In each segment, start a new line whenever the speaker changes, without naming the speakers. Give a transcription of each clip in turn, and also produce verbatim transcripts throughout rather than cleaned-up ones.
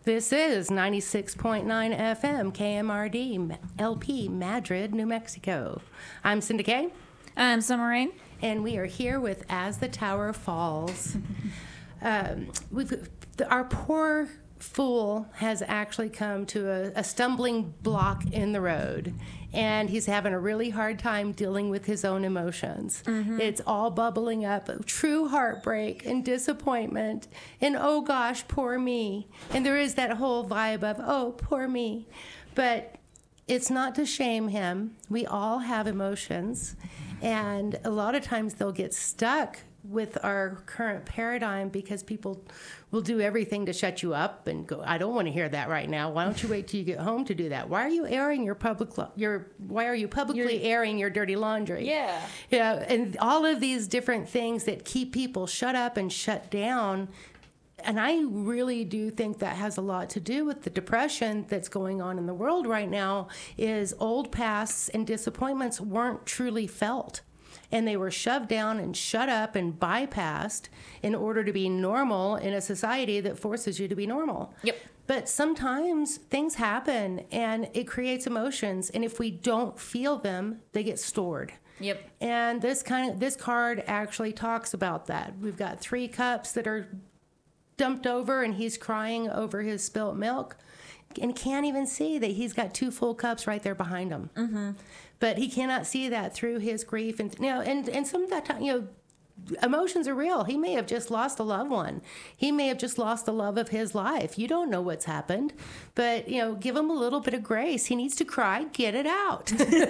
This is ninety-six point nine F M K M R D L P Madrid, New Mexico. I'm Cindy Kay.
I'm Summer Rain.
And we are here with As the Tower Falls. um, we've, our poor fool has actually come to a, a stumbling block in the road, and he's having a really hard time dealing with his own emotions. Mm-hmm. It's all bubbling up, true heartbreak and disappointment, and oh gosh, poor me. And there is that whole vibe of, oh, poor me. But it's not to shame him. We all have emotions, and a lot of times they'll get stuck with our current paradigm because people will do everything to shut you up and go, I don't want to hear that right now. Why don't you wait till you get home to do that? Why are you airing your public lo- your why are you publicly You're, airing your dirty laundry?
Yeah.
Yeah, and all of these different things that keep people shut up and shut down. And I really do think that has a lot to do with the depression that's going on in the world right now, is old pasts and disappointments weren't truly felt. And they were shoved down and shut up and bypassed in order to be normal in a society that forces you to be normal.
Yep.
But sometimes things happen and it creates emotions, and if we don't feel them, they get stored.
Yep.
And this kind of this card actually talks about that. We've got three cups that are dumped over, and he's crying over his spilt milk and can't even see that he's got two full cups right there behind him. Mm-hmm. But he cannot see that through his grief. And, you know, and, and some of that time, you know, emotions are real. He may have just lost a loved one. He may have just lost the love of his life. You don't know what's happened. But, you know, give him a little bit of grace. He needs to cry, get it out.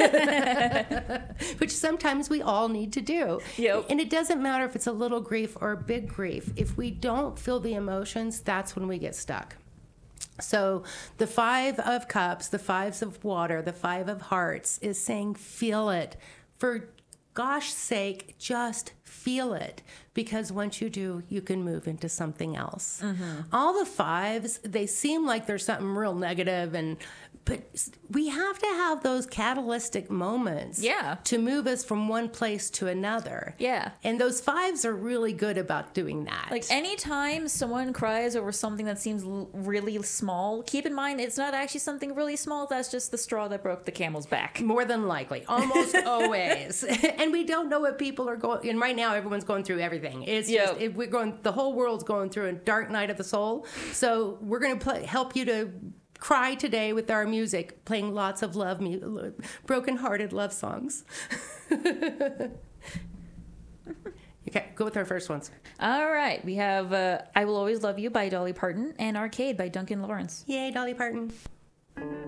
Which sometimes we all need to do.
Yep.
And it doesn't matter if it's a little grief or big grief. If we don't feel the emotions, that's when we get stuck. So the Five of Cups, the Fives of Water, the Five of Hearts is saying feel it. For gosh sake, just feel it. Because once you do, you can move into something else. Mm-hmm. All the fives, they seem like there's something real negative, and but we have to have those catalytic moments
yeah.
to move us from one place to another.
Yeah.
And those fives are really good about doing that.
Like anytime someone cries over something that seems l- really small, keep in mind it's not actually something really small. That's just the straw that broke the camel's back.
More than likely. Almost always. And we don't know what people are going, and right now everyone's going through everything. It's
yep.
just, it, we're going, the whole world's going through a dark night of the soul. So we're going to help you to cry today with our music, playing lots of love, mu- broken-hearted love songs. Okay, go with our first ones.
All right. We have uh, I Will Always Love You by Dolly Parton and Arcade by Duncan Lawrence.
Yay, Dolly Parton.